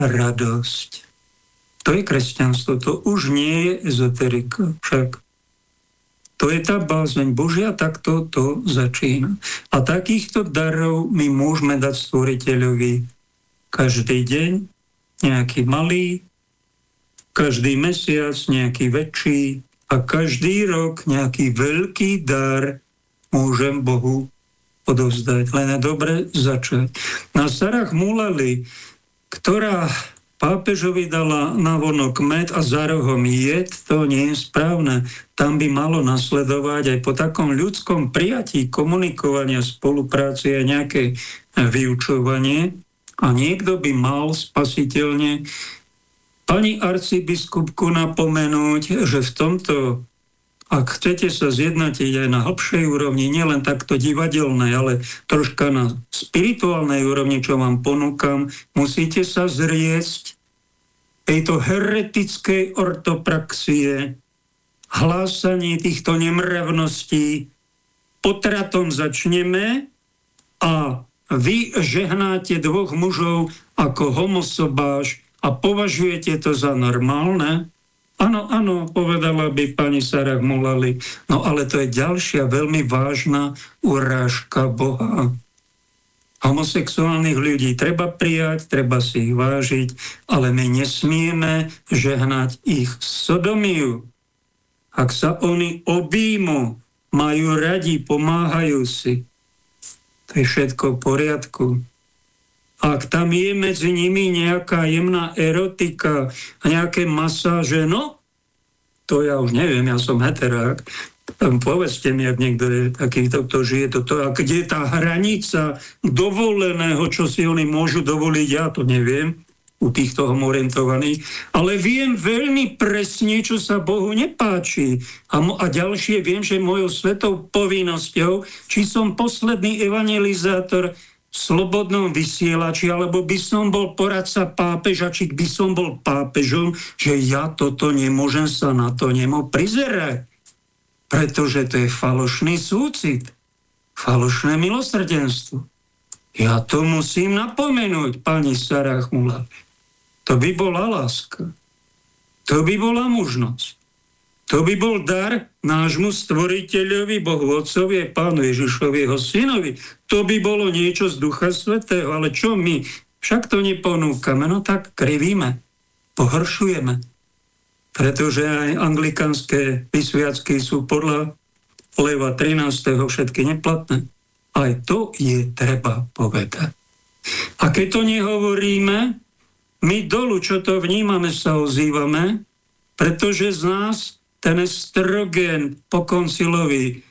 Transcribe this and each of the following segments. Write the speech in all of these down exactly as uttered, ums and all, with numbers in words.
radosť. To je kresťanstvo, to už nie je ezoterika však. To je tá bázeň Božia, takto to začína. A takýchto darov my môžeme dať Stvoriteľovi každý deň, nejaký malý, každý mesiac nejaký väčší a každý rok nejaký veľký dar môžem Bohu odovzdať. Len je dobre začať. Na Sarah Mulali, ktorá pápežovi dala navonok med a za rohom jed, to nie je správne. Tam by malo nasledovať aj po takom ľudskom prijatí, komunikovania, spolupráci a nejaké vyučovanie. A niekto by mal spasiteľne pani arcibiskupku napomenúť, že v tomto, ak chcete sa zjednotiť aj na hlbšej úrovni, nielen takto divadelnej, ale troška na spirituálnej úrovni, čo vám ponúkam, musíte sa zriecť tejto heretickej ortopraxie, hlásanie týchto nemravností. Potratom začneme a vy žehnáte dvoch mužov ako homosobáš a považujete to za normálne? Áno, áno, povedala by pani Sarah Mulali. No ale to je ďalšia veľmi vážna urážka Boha. Homosexuálnych ľudí treba prijať, treba si ich vážiť, ale my nesmieme žehnať ich sodomiu. Ak sa oni objímu, majú radi, pomáhajú si, to je všetko v poriadku. Ak tam je medzi nimi nejaká jemná erotika a nejaké masáže, no, to ja už neviem, ja som heterák. Povedzte mi, ak niekto je takýto, kto žije toto, a kde je tá hranica dovoleného, čo si oni môžu dovoliť, ja to neviem, u týchto homorientovaných, ale viem veľmi presne, čo sa Bohu nepáči. A, mo- a ďalšie, viem, že mojou svetou povinnosťou, či som posledný evangelizátor v slobodnom vysielači, alebo by som bol poradca pápeža, či by som bol pápežom, že ja toto nemôžem sa na to nemo prizerať. Pretože to je falošný súcit, falošné milosrdenstvo. Ja to musím napomenúť, pani Sarah Mulali. To by bola láska. To by bola mužnosť. To by bol dar nášmu stvoriteľovi, Bohu Otcovi, Pánu Ježišovi, jeho synovi. To by bolo niečo z Ducha Svätého. Ale čo my? Však to neponúkame. No tak krivíme, pohoršujeme. Pretože aj anglikánske vysviacky sú podľa Leva trinásteho všetky neplatné. Aj to je treba povedať. A keď to nehovoríme, my dolu, čo to vnímame, sa ozývame, pretože z nás ten estrogen pokoncilový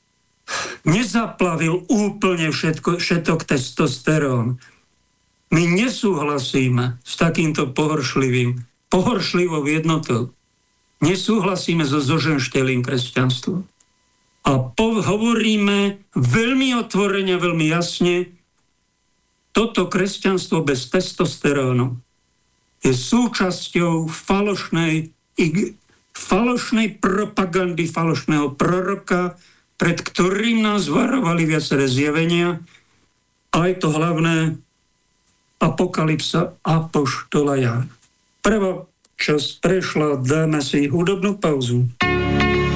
nezaplavil úplne všetko, všetok testosterón. My nesúhlasíme s takýmto pohoršlivým, pohoršlivou jednotou. Nesúhlasíme so zoženštelým kresťanstvom. A po- hovoríme veľmi otvorene, veľmi jasne, toto kresťanstvo bez testosterónu je súčasťou falošnej, falošnej propagandy, falošného proroka, pred ktorým nás varovali viaceré zjavenia, aj to hlavné apokalypsa apoštola Jána. Prvá časť prešla, dáme si hudobnú pauzu.